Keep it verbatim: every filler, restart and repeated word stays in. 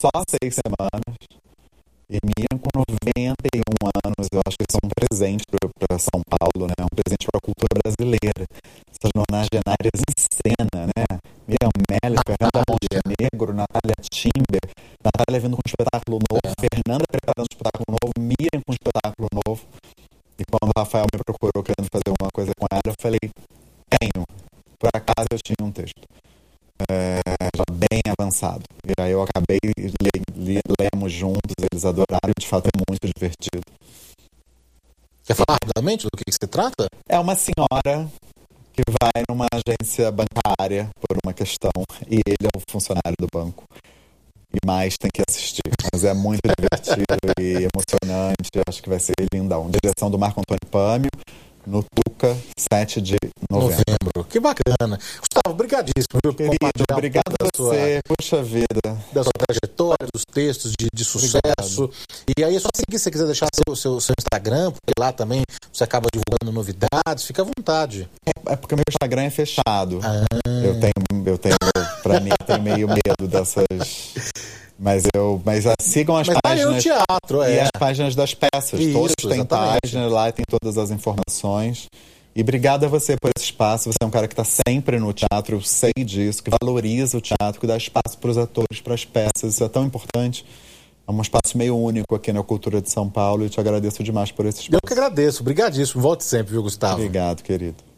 só seis semanas. E Miriam com noventa e um anos, eu acho que isso é um presente para São Paulo, né? Um presente para a cultura brasileira. Essas nonagenárias em cena, né? Miriam Mello, Fernanda Montenegro, Natália Timber, Natália vindo com um espetáculo novo, é. Fernanda preparando um espetáculo novo, Miriam com um espetáculo novo. E quando o Rafael me procurou querendo fazer uma coisa com ela, eu falei, tenho. Por acaso eu tinha um texto. É, já bem avançado. E aí eu acabei, le, le, lemos juntos, eles adoraram, de fato é muito divertido. Quer falar rapidamente do que, que se trata? É uma senhora que vai numa agência bancária por uma questão, e ele é o funcionário do banco. E mais tem que assistir. Mas é muito divertido e emocionante, acho que vai ser lindão. Direção do Marco Antônio Pâmio, no Tuca, sete de novembro. novembro. Que bacana. Gustavo, obrigadíssimo. Viu, querido, obrigado a você. Sua, puxa vida. Da sua trajetória, dos textos de, de sucesso. Obrigado. E aí é só seguir, se você quiser deixar seu, seu, seu Instagram, porque lá também você acaba divulgando novidades, fica à vontade. É, é porque meu Instagram é fechado. Ah. Eu tenho, eu tenho, pra mim, eu tenho meio medo dessas... Mas eu, mas uh, sigam as mas páginas o teatro, é. e as páginas das peças. Isso, todas têm exatamente. páginas, lá tem todas as informações. E obrigado a você por esse espaço. Você é um cara que está sempre no teatro, eu sei disso, que valoriza o teatro, que dá espaço para os atores, para as peças. Isso é tão importante. É um espaço meio único aqui na cultura de São Paulo e te agradeço demais por esse espaço. Eu que agradeço. Obrigadíssimo. Volte sempre, viu, Gustavo? Obrigado, querido.